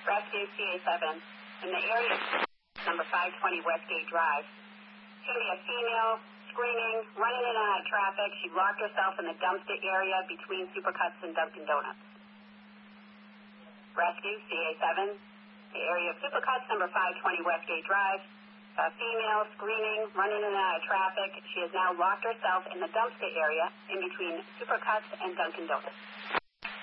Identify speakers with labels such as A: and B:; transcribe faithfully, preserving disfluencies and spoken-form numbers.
A: Rescue C A seven in the area number five twenty Westgate Drive. She a female screaming, running in and out of traffic. She locked herself in the dumpster area between Supercuts and Dunkin' Donuts. Rescue C A seven, the area of Supercuts number five twenty Westgate Drive. A female screaming, running in and out of traffic. She has now locked herself in the dumpster area in between Supercuts and Dunkin' Donuts.